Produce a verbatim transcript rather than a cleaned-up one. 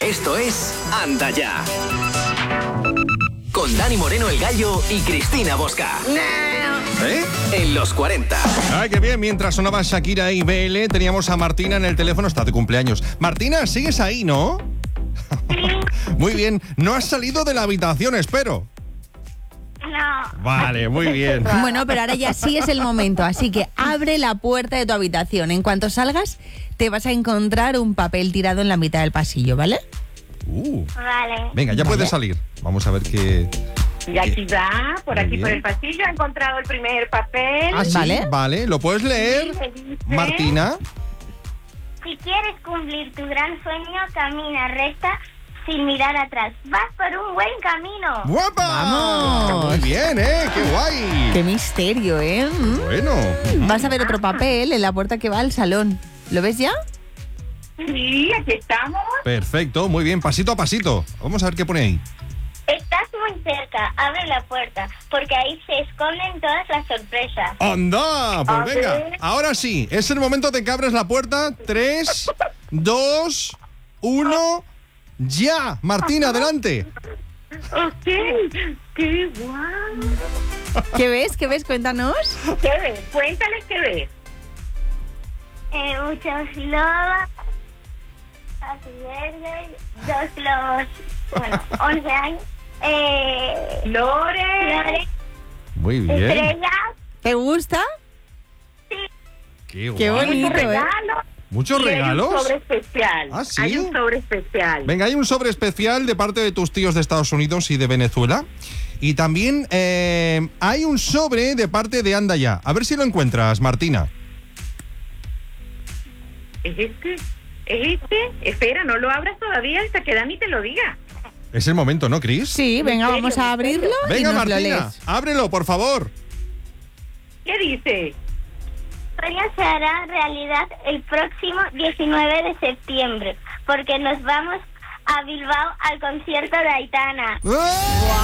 Esto es Anda Ya. Con Dani Moreno el Gallo y Cristina Bosca. ¿Eh? En los cuarenta. Ay, qué bien. Mientras sonaba Shakira y B L, teníamos a Martina en el teléfono. Está de cumpleaños. Martina, sigues ahí, ¿no? Muy bien. No has salido de la habitación, espero. No. Vale, muy bien. Bueno, pero ahora ya sí es el momento, así que abre la puerta de tu habitación. En cuanto salgas, te vas a encontrar un papel tirado en la mitad del pasillo, ¿vale? Uh. Vale. Venga, ya Vale. puedes salir. Vamos a ver qué... Y aquí va, por Muy aquí bien. por el pasillo, he encontrado el primer papel. Ah, sí, Vale. vale. ¿Lo puedes leer, ¿Qué dice? Martina? Si quieres cumplir tu gran sueño, camina recta sin mirar atrás. Vas por un buen camino. ¡Guapa! ¡Vamos! Muy bien, ¿eh? ¡Qué guay! ¡Qué misterio, eh! Mm. Bueno. Vas a ver otro papel en la puerta que va al salón. ¿Lo ves ya? Sí, aquí estamos. Perfecto, muy bien. Pasito a pasito. Vamos a ver qué pone ahí. Estás muy cerca, abre la puerta, porque ahí se esconden todas las sorpresas. ¡Anda! Pues A venga, ver. ahora sí. Es el momento de que abres la puerta. Tres, dos, uno... ¡Ya! Martina, adelante. Ok, qué guau. ¿Qué ves? ¿Qué ves? Cuéntanos. ¿Qué ves? Cuéntales qué ves. Eh, muchos lobos, así verdes, dos globos, bueno, once años, eh, Lore. flores, Muy bien. estrellas, ¿Te gusta? Qué, Qué guay. bonito. Muchos ¿eh? regalos. ¿Muchos Y hay regalos? un sobre especial. ¿Ah, sí? Hay un sobre especial. Venga, hay un sobre especial de parte de tus tíos de Estados Unidos y de Venezuela. Y también eh, hay un sobre de parte de Anda Ya. A ver si lo encuentras, Martina. ¿Es este? ¿Es este? Espera, no lo abras todavía hasta que Dani te lo diga. Es el momento, ¿no, Cris? Sí, venga, serio? vamos a abrirlo y Venga, nos lo Martina, lees. ábrelo, por favor. ¿Qué dice? sueño se hará realidad el próximo diecinueve de septiembre, porque nos vamos a Bilbao al concierto de Aitana. ¡Ah!